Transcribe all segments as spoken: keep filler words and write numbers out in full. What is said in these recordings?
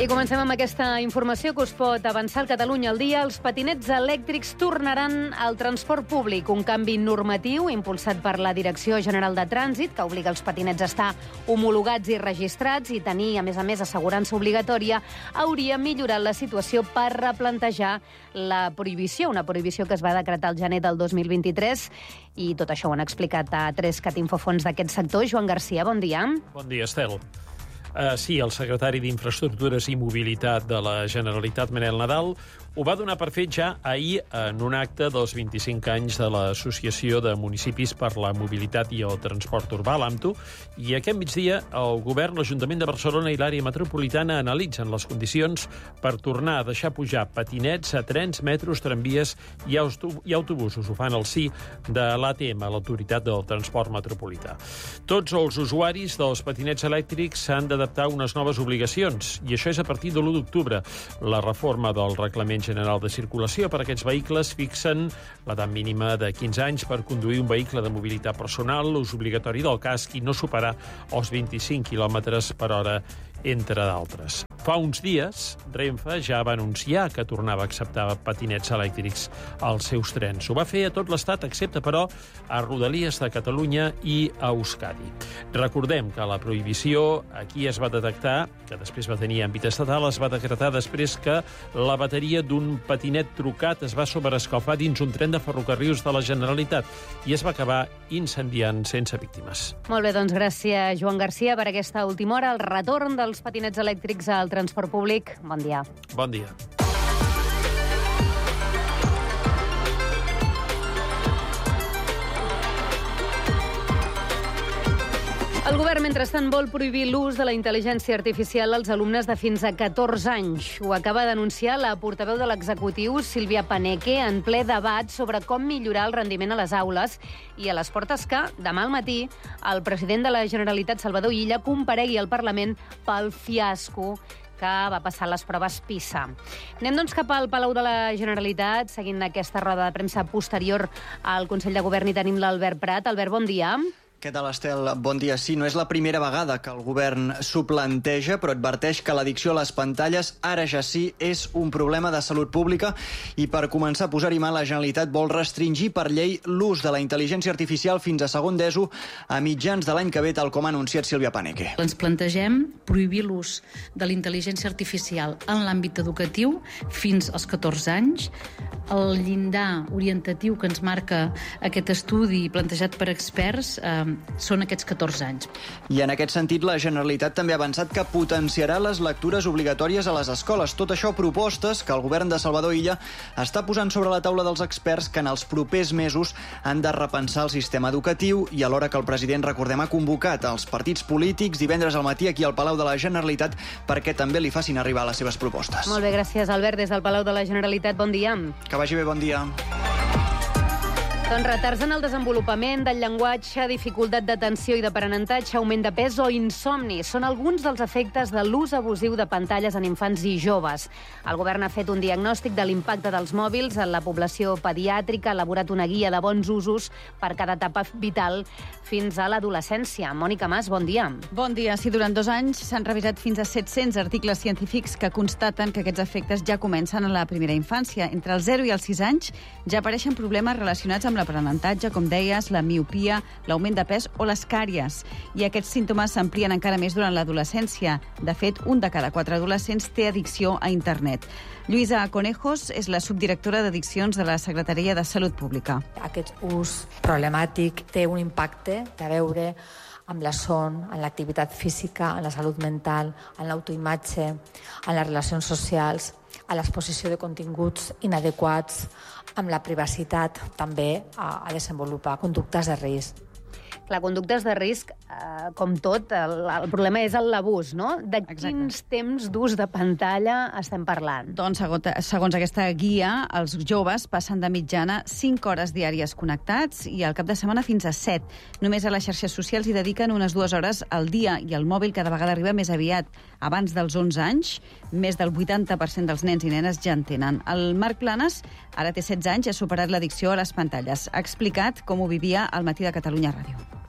I comencem amb aquesta informació que us pot avançar al Catalunya al dia. Els patinets elèctrics tornaran al transport públic, un canvi normatiu impulsat per la Direcció General de Trànsit, que obliga els patinets a estar homologats i registrats i tenir, a més a més, assegurança obligatòria, hauria millorat la situació per replantejar la prohibició, una prohibició que es va decretar el gener del dos mil vint-i-tres. I tot això ho han explicat a tres catinfofons d'aquest sector. Joan Garcia, bon dia. Bon dia, Estel. Uh, sí, el secretari d'Infraestructures i Mobilitat de la Generalitat, Manel Nadal, ho va donar per fet ja ahir en un acte dels vint-i-cinc anys de l'Associació de Municipis per la Mobilitat i el Transport Urbà, l'AMTU, i aquest migdia el Govern, l'Ajuntament de Barcelona i l'àrea metropolitana analitzen les condicions per tornar a deixar pujar patinets a trens, metros, tramvies i autobusos. Ho fan al si de l'A T M, l'Autoritat del Transport Metropolità. Tots els usuaris dels patinets elèctrics s'han d'adaptar a unes noves obligacions, i això és a partir de l'u d'octubre. La reforma del Reglament General de Circulació per a aquests vehicles fixen l'edat mínima de quinze anys per conduir un vehicle de mobilitat personal, l'ús obligatori del casc i no superar els vint-i-cinc quilòmetres per hora, entre d'altres. Fa uns dies, Renfe ja va anunciar que tornava a acceptar patinets elèctrics als seus trens. Ho va fer a tot l'Estat, excepte, però, a Rodalies de Catalunya i a Euskadi. Recordem que la prohibició aquí es va detectar, que després va tenir àmbit estatal, es va decretar després que la bateria d'un patinet trucat es va sobreescalfar dins un tren de ferrocarrils de la Generalitat i es va acabar incendiant sense víctimes. Molt bé, doncs gràcies, Joan Garcia, per aquesta última hora. El retorn dels patinets elèctrics al transport públic. Bon dia. Bon dia. El govern, mentrestant, vol prohibir l'ús de la intel·ligència artificial als alumnes de fins a catorze anys. Ho acaba d'anunciar la portaveu de l'executiu, Sílvia Paneque, en ple debat sobre com millorar el rendiment a les aules i a les portes que, demà al matí, el president de la Generalitat, Salvador Illa, comparegui al Parlament pel fiasco que va passar les proves PISA. Anem, doncs, cap al Palau de la Generalitat, seguint aquesta roda de premsa posterior al Consell de Govern, i tenim l'Albert Prat. Albert, bon dia. Què tal, Estel? Bon dia. Sí, no és la primera vegada que el govern s'ho planteja, però adverteix que l'addicció a les pantalles ara ja sí és un problema de salut pública i per començar a posar-hi mà la Generalitat vol restringir per llei l'ús de la intel·ligència artificial fins a segon d'ESO a mitjans de l'any que ve, tal com ha anunciat Sílvia Paneque. Ens plantegem prohibir l'ús de la intel·ligència artificial en l'àmbit educatiu fins als catorze anys. El llindar orientatiu que ens marca aquest estudi plantejat per experts eh, són aquests catorze anys. I en aquest sentit, la Generalitat també ha avançat que potenciarà les lectures obligatòries a les escoles. Tot això propostes que el govern de Salvador Illa està posant sobre la taula dels experts que en els propers mesos han de repensar el sistema educatiu i alhora que el president, recordem, ha convocat els partits polítics divendres al matí aquí al Palau de la Generalitat perquè també li facin arribar les seves propostes. Molt bé, gràcies, Albert. Des del Palau de la Generalitat, bon dia. Que vagi bé, bon dia. Doncs retards en el desenvolupament del llenguatge, dificultat d'atenció i d'aprenentatge, augment de pes o insomni són alguns dels efectes de l'ús abusiu de pantalles en infants i joves. El govern ha fet un diagnòstic de l'impacte dels mòbils en la població pediàtrica, ha elaborat una guia de bons usos per cada etapa vital fins a l'adolescència. Mònica Mas, bon dia. Bon dia. Sí, durant dos anys s'han revisat fins a set-cents articles científics que constaten que aquests efectes ja comencen a la primera infància. Entre els zero i els sis anys ja apareixen problemes relacionats amb l'aprenentatge, com deies, la miopia, l'augment de pes o les càries. I aquests símptomes s'amplien encara més durant l'adolescència. De fet, un de cada quatre adolescents té addicció a internet. Lluïsa Conejos és la subdirectora d'addiccions de la Secretaria de Salut Pública. Aquest ús problemàtic té un impacte a veure amb la son, en l'activitat física, en la salut mental, en l'autoimatge, en les relacions socials, a l'exposició de continguts inadequats, amb la privacitat, també a, a desenvolupar conductes de risc. Clar, conductes de risc, eh, com tot, el, el problema és l'abús, no? De Exacte. Quins temps d'ús de pantalla estem parlant? Doncs, segons aquesta guia, els joves passen de mitjana cinc hores diàries connectats i al cap de setmana fins a set. Només a les xarxes socials hi dediquen unes dues hores al dia i el mòbil cada vegada arriba més aviat. Abans dels onze anys, més del vuitanta per cent dels nens i nenes ja en tenen. El Marc Planes ara té setze anys i ha superat l'addicció a les pantalles. Ha explicat com ho vivia al Matí de Catalunya Ràdio.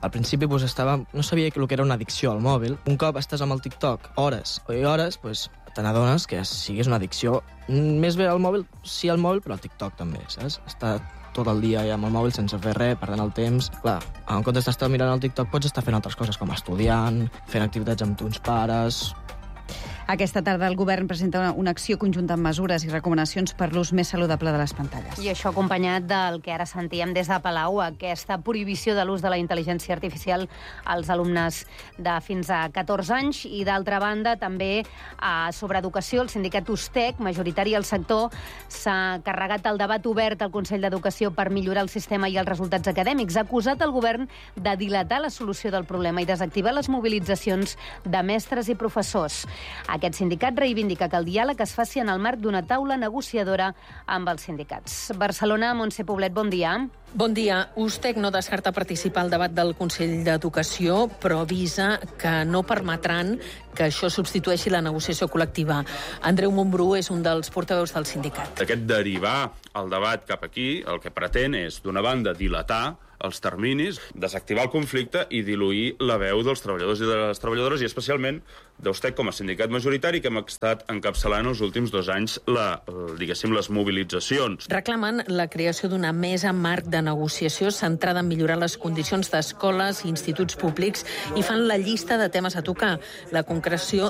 Al principi pues, estava, no sabia el que era una addicció al mòbil. Un cop estàs amb el TikTok hores i hores, pues, te n'adones que sí que és una addicció. Més bé al mòbil, sí al mòbil, però al TikTok també, saps? Està tot el dia amb el mòbil sense fer res, perdent el temps. Clar, en comptes d'estar mirant el TikTok pots estar fent altres coses, com estudiant, fent activitats amb tons pares. Aquesta tarda el govern presenta una, una acció conjunta amb mesures i recomanacions per l'ús més saludable de les pantalles. I això acompanyat del que ara sentíem des de Palau, aquesta prohibició de l'ús de la intel·ligència artificial als alumnes de fins a catorze anys. I d'altra banda, també eh, sobre educació, el sindicat Ustec, majoritari al sector, s'ha carregat el debat obert al Consell d'Educació per millorar el sistema i els resultats acadèmics. Ha acusat el govern de dilatar la solució del problema i desactivar les mobilitzacions de mestres i professors. Aquest sindicat reivindica que el diàleg es faci en el marc d'una taula negociadora amb els sindicats. Barcelona, Montse Poblet, bon dia. Bon dia. Ustec no descarta participar al debat del Consell d'Educació, però avisa que no permetran que això substitueixi la negociació col·lectiva. Andreu Montbrú és un dels portaveus del sindicat. Aquest derivar el debat cap aquí, el que pretén és, d'una banda, dilatar els terminis, desactivar el conflicte i diluir la veu dels treballadors i de les treballadores, i especialment d'Ustec com a sindicat majoritari, que hem estat encapçalant els últims dos anys la, diguéssim, les mobilitzacions. Reclamen la creació d'una mesa marc de negociació centrada en millorar les condicions d'escoles i instituts públics i fan la llista de temes a tocar. La concreció